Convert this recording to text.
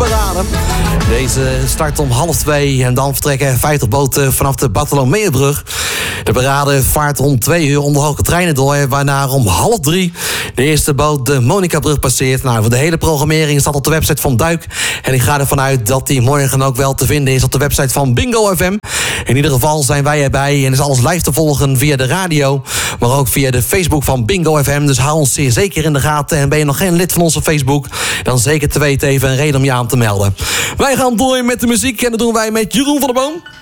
parade. Deze start om 1:30 en dan vertrekken 50 boten vanaf de Bartholomeusbrug. De parade vaart om 2 uur onder hoge treinen door, waarna om 2:30 de eerste boot de Monicabrug passeert. Nou, voor de hele programmering staat op de website van Duik. En ik ga ervan uit dat die morgen ook wel te vinden is op de website van Bingo FM. In ieder geval zijn wij erbij en is alles live te volgen via de radio, maar ook via de Facebook van Bingo FM. Dus hou ons zeer zeker in de gaten. En ben je nog geen lid van onze Facebook, dan zeker te weten even een reden om je aan te melden. Wij gaan door met de muziek en dat doen wij met Jeroen van der Boom.